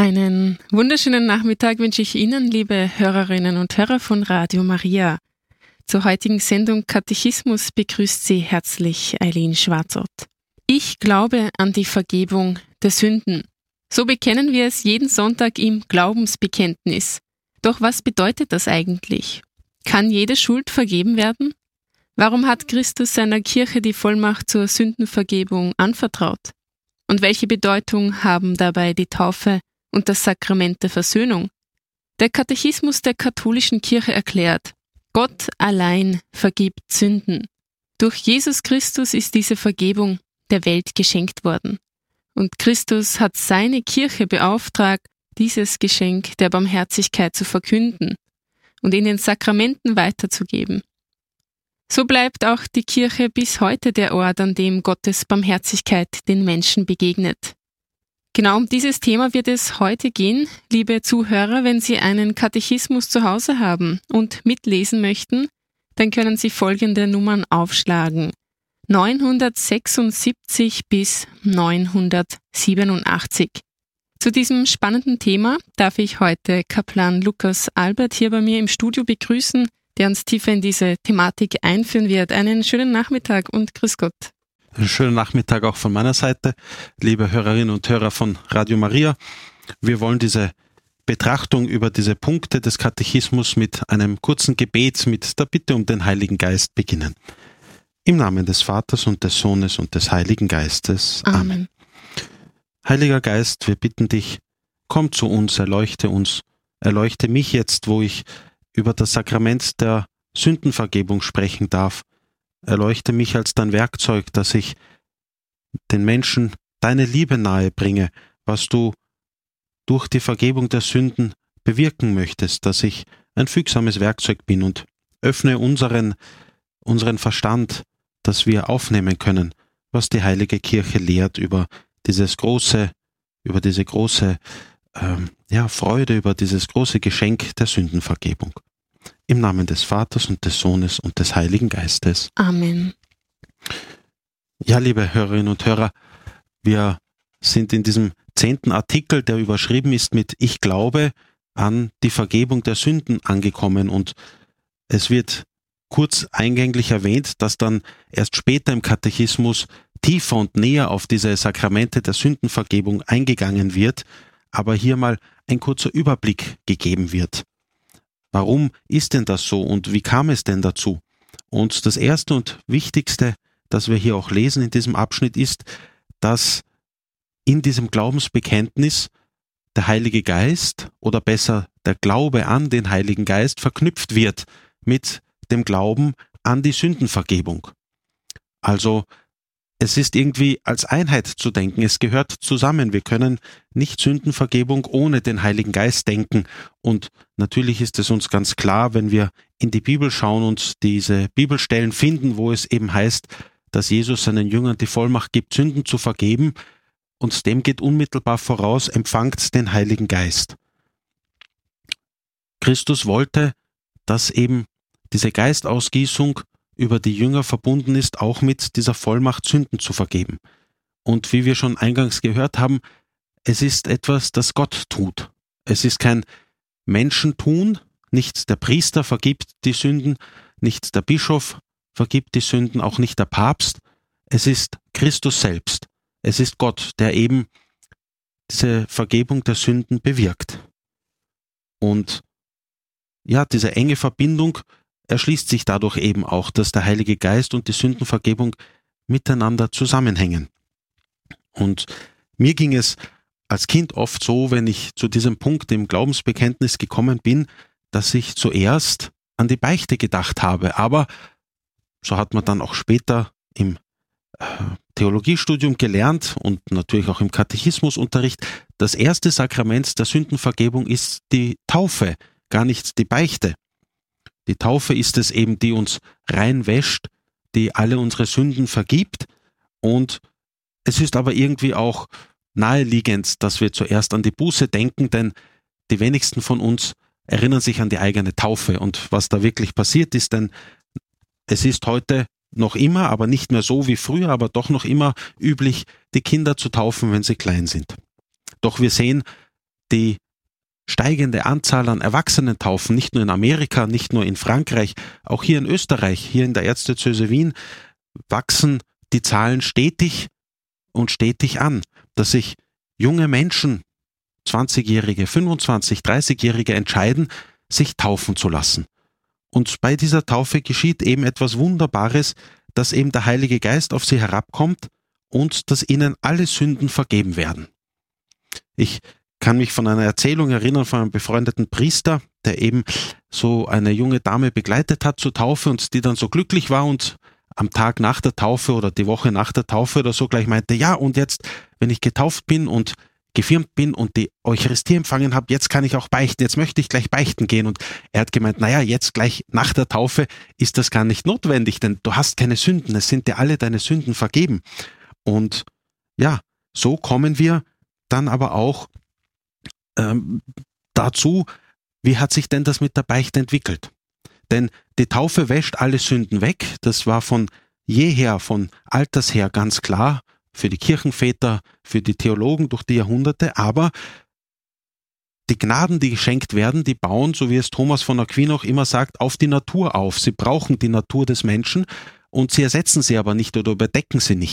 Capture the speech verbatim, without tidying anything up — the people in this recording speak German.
Einen wunderschönen Nachmittag wünsche ich Ihnen, liebe Hörerinnen und Hörer von Radio Maria. Zur heutigen Sendung Katechismus begrüßt Sie herzlich Eileen Schwarzort. Ich glaube an die Vergebung der Sünden. So bekennen wir es jeden Sonntag im Glaubensbekenntnis. Doch was bedeutet das eigentlich? Kann jede Schuld vergeben werden? Warum hat Christus seiner Kirche die Vollmacht zur Sündenvergebung anvertraut? Und welche Bedeutung haben dabei die Taufe und das Sakrament der Versöhnung? Der Katechismus der katholischen Kirche erklärt: Gott allein vergibt Sünden. Durch Jesus Christus ist diese Vergebung der Welt geschenkt worden. Und Christus hat seine Kirche beauftragt, dieses Geschenk der Barmherzigkeit zu verkünden und in den Sakramenten weiterzugeben. So bleibt auch die Kirche bis heute der Ort, an dem Gottes Barmherzigkeit den Menschen begegnet. Genau um dieses Thema wird es heute gehen, liebe Zuhörer. Wenn Sie einen Katechismus zu Hause haben und mitlesen möchten, dann können Sie folgende Nummern aufschlagen: neunhundertsechsundsiebzig bis neunhundertsiebenundachtzig. Zu diesem spannenden Thema darf ich heute Kaplan Lukas Albert hier bei mir im Studio begrüßen, der uns tiefer in diese Thematik einführen wird. Einen schönen Nachmittag und grüß Gott. Einen schönen Nachmittag auch von meiner Seite, liebe Hörerinnen und Hörer von Radio Maria. Wir wollen diese Betrachtung über diese Punkte des Katechismus mit einem kurzen Gebet mit der Bitte um den Heiligen Geist beginnen. Im Namen des Vaters und des Sohnes und des Heiligen Geistes. Amen. Amen. Heiliger Geist, wir bitten dich, komm zu uns, erleuchte uns, erleuchte mich jetzt, wo ich über das Sakrament der Sündenvergebung sprechen darf. Erleuchte mich als dein Werkzeug, dass ich den Menschen deine Liebe nahe bringe, was du durch die Vergebung der Sünden bewirken möchtest, dass ich ein fügsames Werkzeug bin, und öffne unseren, unseren Verstand, dass wir aufnehmen können, was die Heilige Kirche lehrt über dieses große, über diese große ähm, ja, Freude, über dieses große Geschenk der Sündenvergebung. Im Namen des Vaters und des Sohnes und des Heiligen Geistes. Amen. Ja, liebe Hörerinnen und Hörer, wir sind in diesem zehnten Artikel, der überschrieben ist mit Ich glaube an die Vergebung der Sünden, angekommen, und es wird kurz eingänglich erwähnt, dass dann erst später im Katechismus tiefer und näher auf diese Sakramente der Sündenvergebung eingegangen wird, aber hier mal ein kurzer Überblick gegeben wird. Warum ist denn das so und wie kam es denn dazu? Und das Erste und Wichtigste, das wir hier auch lesen in diesem Abschnitt, ist, dass in diesem Glaubensbekenntnis der Heilige Geist, oder besser der Glaube an den Heiligen Geist, verknüpft wird mit dem Glauben an die Sündenvergebung. Also es ist irgendwie als Einheit zu denken, es gehört zusammen. Wir können nicht Sündenvergebung ohne den Heiligen Geist denken. Und natürlich ist es uns ganz klar, wenn wir in die Bibel schauen und diese Bibelstellen finden, wo es eben heißt, dass Jesus seinen Jüngern die Vollmacht gibt, Sünden zu vergeben, und dem geht unmittelbar voraus: empfangt den Heiligen Geist. Christus wollte, dass eben diese Geistausgießung über die Jünger verbunden ist, auch mit dieser Vollmacht, Sünden zu vergeben. Und wie wir schon eingangs gehört haben, es ist etwas, das Gott tut. Es ist kein Menschentun, nicht der Priester vergibt die Sünden, nicht der Bischof vergibt die Sünden, auch nicht der Papst. Es ist Christus selbst. Es ist Gott, der eben diese Vergebung der Sünden bewirkt. Und ja, diese enge Verbindung erschließt sich dadurch eben auch, dass der Heilige Geist und die Sündenvergebung miteinander zusammenhängen. Und mir ging es als Kind oft so, wenn ich zu diesem Punkt im Glaubensbekenntnis gekommen bin, dass ich zuerst an die Beichte gedacht habe. Aber so hat man dann auch später im äh, Theologiestudium gelernt und natürlich auch im Katechismusunterricht, das erste Sakrament der Sündenvergebung ist die Taufe, gar nicht die Beichte. Die Taufe ist es eben, die uns reinwäscht, die alle unsere Sünden vergibt, und es ist aber irgendwie auch naheliegend, dass wir zuerst an die Buße denken, denn die wenigsten von uns erinnern sich an die eigene Taufe und was da wirklich passiert ist, denn es ist heute noch immer, aber nicht mehr so wie früher, aber doch noch immer üblich, die Kinder zu taufen, wenn sie klein sind. Doch wir sehen, die steigende Anzahl an Erwachsenentaufen, nicht nur in Amerika, nicht nur in Frankreich, auch hier in Österreich, hier in der Erzdiözese Wien, wachsen die Zahlen stetig und stetig an, dass sich junge Menschen, zwanzigjährige, fünfundzwanzig-, dreißigjährige entscheiden, sich taufen zu lassen. Und bei dieser Taufe geschieht eben etwas Wunderbares, dass eben der Heilige Geist auf sie herabkommt und dass ihnen alle Sünden vergeben werden. Ich kann mich von einer Erzählung erinnern von einem befreundeten Priester, der eben so eine junge Dame begleitet hat zur Taufe und die dann so glücklich war und am Tag nach der Taufe oder die Woche nach der Taufe oder so gleich meinte, ja, und jetzt, wenn ich getauft bin und gefirmt bin und die Eucharistie empfangen habe, jetzt kann ich auch beichten, jetzt möchte ich gleich beichten gehen. Und er hat gemeint, naja, jetzt gleich nach der Taufe ist das gar nicht notwendig, denn du hast keine Sünden, es sind dir alle deine Sünden vergeben. Und ja, so kommen wir dann aber auch ähm, dazu, wie hat sich denn das mit der Beichte entwickelt? Denn die Taufe wäscht alle Sünden weg, das war von jeher, von alters her ganz klar, für die Kirchenväter, für die Theologen durch die Jahrhunderte, aber die Gnaden, die geschenkt werden, die bauen, so wie es Thomas von Aquin auch immer sagt, auf die Natur auf. Sie brauchen die Natur des Menschen und sie ersetzen sie aber nicht oder überdecken sie nicht.